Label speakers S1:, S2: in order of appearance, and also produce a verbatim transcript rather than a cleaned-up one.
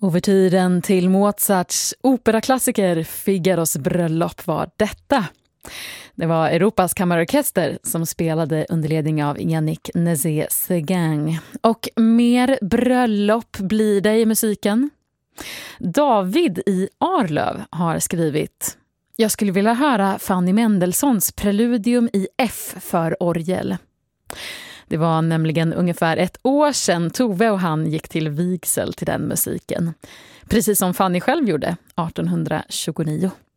S1: Overtyren till Mozarts operaklassiker Figaros bröllop var detta. Det var Europas kammarorkester som spelade under ledning av Yannick Nézet-Séguin. Och mer bröllop blir det i musiken. David i Arlöv har skrivit: Jag skulle vilja höra Fanny Mendelssohns preludium i F för orgel. Det var nämligen ungefär ett år sedan Tove och han gick till vigsel till den musiken. Precis som Fanny själv gjorde arton tjugonio.